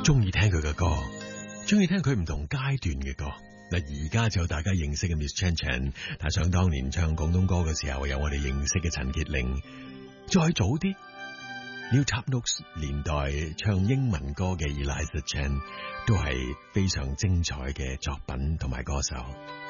中意聽佢嘅歌，中意聽佢唔同階段嘅歌。嗱，而家就大家認識嘅 Miss Chan Chan， 但想當年唱廣東歌嘅時候，有我哋認識嘅陳潔靈。再早啲 New Top Notes 年代唱英文歌嘅 Eliza Chan， 都係非常精彩嘅作品同埋歌手。